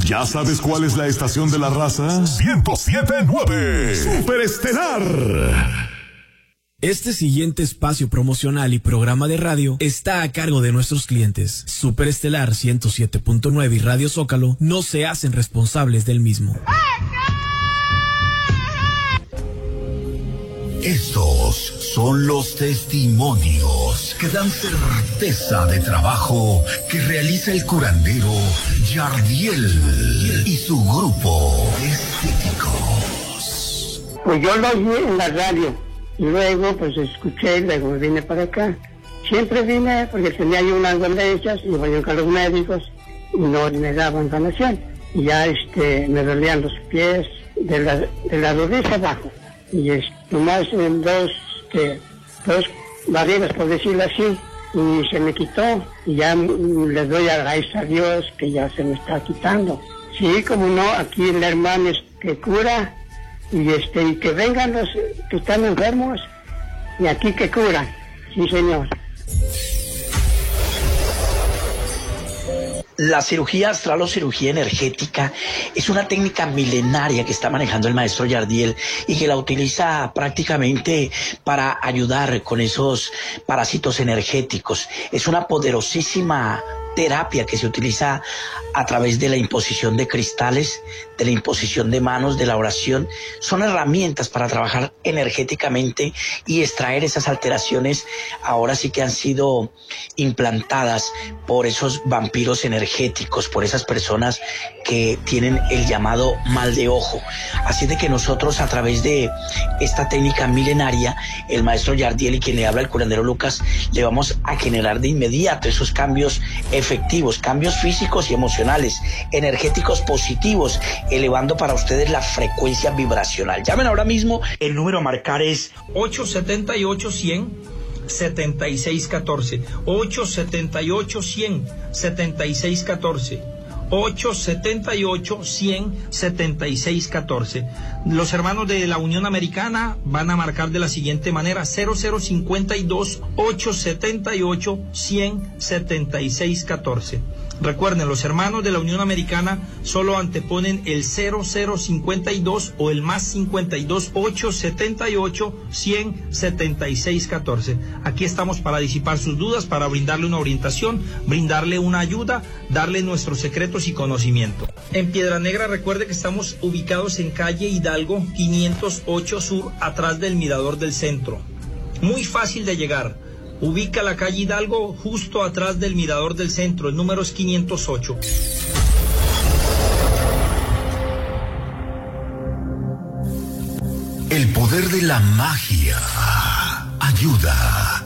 ¿Ya sabes cuál es la estación de la raza? 107.9 Superestelar. Este siguiente espacio promocional y programa de radio está a cargo de nuestros clientes. Superestelar 107.9 y Radio Zócalo no se hacen responsables del mismo. Estos son los testimonios que dan certeza de trabajo que realiza el curandero Yardiel y su grupo de estéticos. Pues yo lo oí en la radio. Y luego, pues escuché, luego me vine para acá. Siempre vine porque tenía yo unas dolencias, y iba yo con los médicos y no me daban sanación. Y ya me dolían los pies de la rodilla abajo. Y nomás en dos barrigas, por decirlo así, y se me quitó. Y ya le doy gracias a Dios que ya se me está quitando. Sí, como no, aquí el hermano que cura. Y que vengan los que están enfermos y aquí que curan. Sí, señor. La cirugía astral o cirugía energética es una técnica milenaria que está manejando el maestro Yardiel y que la utiliza prácticamente para ayudar con esos parásitos energéticos. Es una poderosísima terapia que se utiliza a través de la imposición de cristales, de la imposición de manos, de la oración. Son herramientas para trabajar energéticamente y extraer esas alteraciones, ahora sí que han sido implantadas por esos vampiros energéticos, por esas personas que tienen el llamado mal de ojo. Así de que nosotros, a través de esta técnica milenaria, el maestro Yardiel y quien le habla, el curandero Lucas, le vamos a generar de inmediato esos cambios efectivos, cambios físicos y emocionales, energéticos positivos, elevando para ustedes la frecuencia vibracional. Llamen ahora mismo. El número a marcar es 878-100-7614. 878-100-7614. 878-100-7614. Los hermanos de la Unión Americana van a marcar de la siguiente manera: 0052-878-100-7614. Recuerden, los hermanos de la Unión Americana solo anteponen el 0052 o el más 52 878 100 7614. Aquí estamos para disipar sus dudas, para brindarle una orientación, brindarle una ayuda, darle nuestros secretos y conocimiento. En Piedra Negra, recuerde que estamos ubicados en calle Hidalgo 508 Sur, atrás del Mirador del Centro. Muy fácil de llegar. Ubica la calle Hidalgo justo atrás del Mirador del Centro. El número es 508. El poder de la magia ayuda,